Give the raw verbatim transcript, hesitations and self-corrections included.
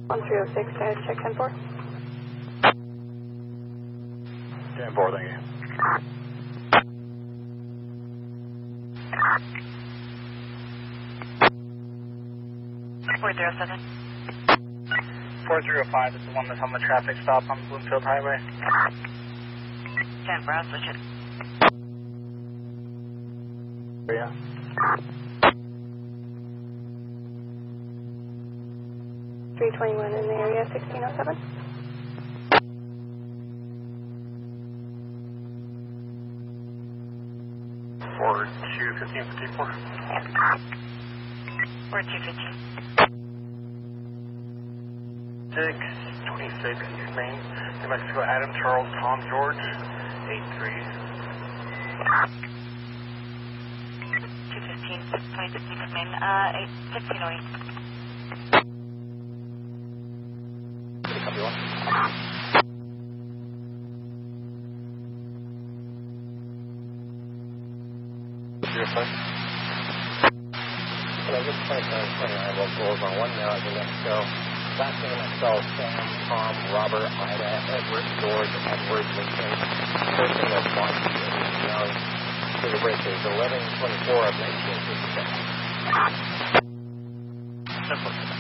one three oh six, uh, check ten four. ten four, thank you. four zero seven. four zero five is the one that's on the traffic stop on Bloomfield Highway. ten four, I'll switch it. Yeah. three twenty-one in the area, sixteen oh seven. four two fifteen fifty-four. four two fifteen. six twenty-six, Maine, New Mexico, Adam Charles Tom George, eight three. two fifteen, twenty fifteen, Maine, uh, eight, fifteen oh eight. Copy one. Zero five. Hello, this is twenty-seven twenty-nine locals on one now at New Mexico. Last name I spelled Sam, Tom, Robert, Ida, Edward, George, Edward, Lincoln. First name is Monty, Indian Young. So the break is eleven twenty-four of nineteen fifty-six.